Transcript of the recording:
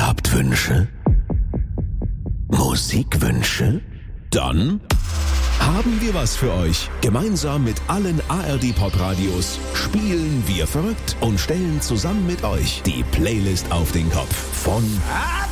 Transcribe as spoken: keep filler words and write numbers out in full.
habt Wünsche? Musikwünsche? Dann haben wir was für euch. Gemeinsam mit allen A R D Pop Radios spielen wir verrückt und stellen zusammen mit euch die Playlist auf den Kopf von